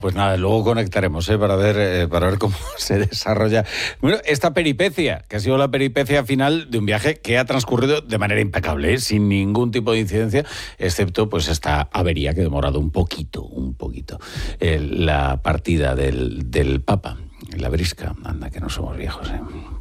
Pues nada, luego conectaremos para ver cómo se desarrolla. Bueno, esta peripecia, que ha sido la peripecia final de un viaje que ha transcurrido de manera impecable, sin ningún tipo de incidencia, excepto pues esta avería que ha demorado un poquito, la partida del Papa, la brisca. Anda, que no somos viejos,